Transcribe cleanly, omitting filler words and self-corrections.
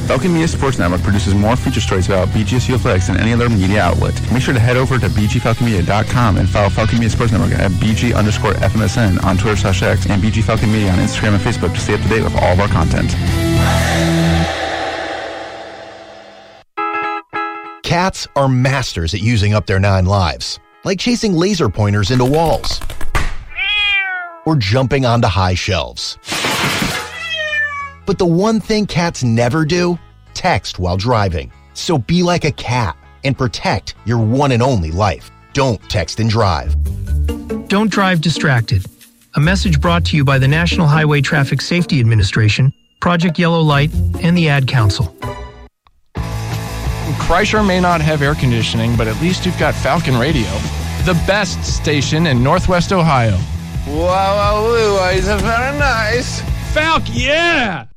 Falcon Media Sports Network produces more feature stories about BGSU Athletics than any other media outlet. Make sure to head over to bgfalconmedia.com and follow Falcon Media Sports Network at BG_FMSN on Twitter/X and BG Falcon Media on Instagram and Facebook to stay up to date with all of our content. Cats are masters at using up their 9 lives, like chasing laser pointers into walls or jumping onto high shelves. But the one thing cats never do, text while driving. So be like a cat and protect your one and only life. Don't text and drive. Don't drive distracted. A message brought to you by the National Highway Traffic Safety Administration, Project Yellow Light, and the Ad Council. Kreischer may not have air conditioning, but at least you've got Falcon Radio, the best station in Northwest Ohio. Wow, is it very nice? Falk, yeah!